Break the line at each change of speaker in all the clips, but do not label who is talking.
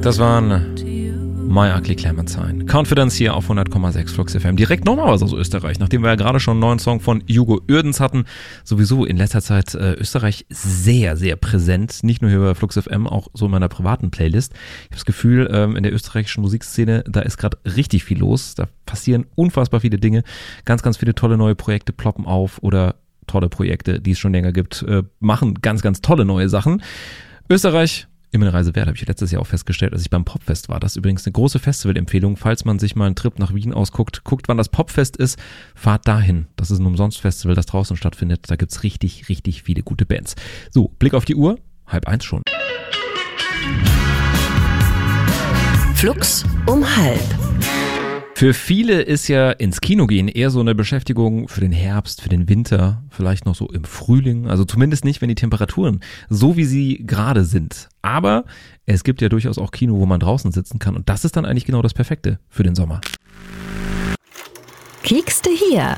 Das waren My Ugly Clementine. Confidence hier auf 100,6 Flux FM. Direkt nochmal was aus Österreich, nachdem wir ja gerade schon einen neuen Song von Hugo Uerdens hatten. Sowieso in letzter Zeit Österreich sehr, sehr präsent. Nicht nur hier bei Flux FM, auch so in meiner privaten Playlist. Ich habe das Gefühl, in der österreichischen Musikszene, da ist gerade richtig viel los. Da passieren unfassbar viele Dinge. Ganz, ganz viele tolle neue Projekte ploppen auf oder tolle Projekte, die es schon länger gibt, machen ganz, ganz tolle neue Sachen. Österreich immer eine Reise wert, habe ich letztes Jahr auch festgestellt, als ich beim Popfest war. Das ist übrigens eine große Festivalempfehlung. Falls man sich mal einen Trip nach Wien ausguckt, guckt, wann das Popfest ist, fahrt dahin. Das ist ein Umsonst-Festival, das draußen stattfindet. Da gibt's richtig, richtig viele gute Bands. So, Blick auf die Uhr, 12:30 schon.
Flux um 12:30.
Für viele ist ja ins Kino gehen eher so eine Beschäftigung für den Herbst, für den Winter, vielleicht noch so im Frühling, also zumindest nicht, wenn die Temperaturen so wie sie gerade sind. Aber es gibt ja durchaus auch Kino, wo man draußen sitzen kann und das ist dann eigentlich genau das Perfekte für den Sommer.
Kiekste hier.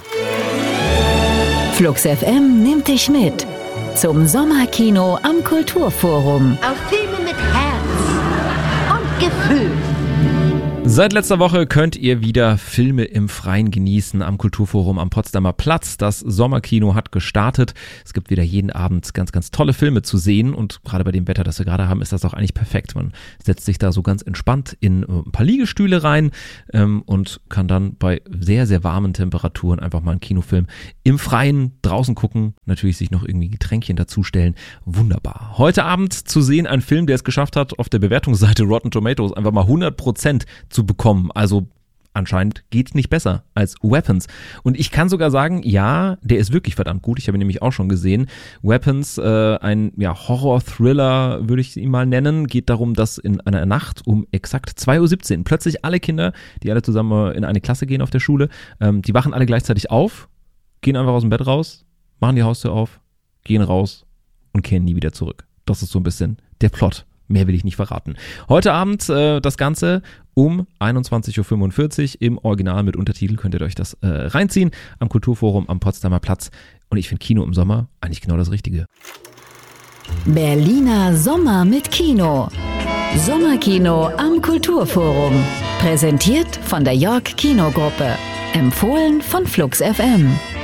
Flux FM nimmt dich mit zum Sommerkino am Kulturforum.
Auf Filme mit Herz und Gefühl.
Seit letzter Woche könnt ihr wieder Filme im Freien genießen am Kulturforum am Potsdamer Platz. Das Sommerkino hat gestartet. Es gibt wieder jeden Abend ganz, ganz tolle Filme zu sehen und gerade bei dem Wetter, das wir gerade haben, ist das auch eigentlich perfekt. Man setzt sich da so ganz entspannt in ein paar Liegestühle rein und kann dann bei sehr, sehr warmen Temperaturen einfach mal einen Kinofilm im Freien draußen gucken. Natürlich sich noch irgendwie Getränkchen dazustellen. Wunderbar. Heute Abend zu sehen ein Film, der es geschafft hat, auf der Bewertungsseite Rotten Tomatoes einfach mal 100% zu bekommen. Also anscheinend geht's nicht besser als Weapons. Und ich kann sogar sagen, ja, der ist wirklich verdammt gut. Ich habe ihn nämlich auch schon gesehen. Weapons, ein Horror-Thriller, würde ich ihn mal nennen. Geht darum, dass in einer Nacht um exakt 2:17 Uhr plötzlich alle Kinder, die alle zusammen in eine Klasse gehen auf der Schule, die wachen alle gleichzeitig auf, gehen einfach aus dem Bett raus, machen die Haustür auf, gehen raus und kehren nie wieder zurück. Das ist so ein bisschen der Plot. Mehr will ich nicht verraten. Heute Abend das Ganze um 21:45 Uhr im Original mit Untertitel. Könnt ihr euch das reinziehen am Kulturforum am Potsdamer Platz. Und ich finde Kino im Sommer eigentlich genau das Richtige.
Berliner Sommer mit Kino. Sommerkino am Kulturforum. Präsentiert von der York Kinogruppe. Empfohlen von Flux FM.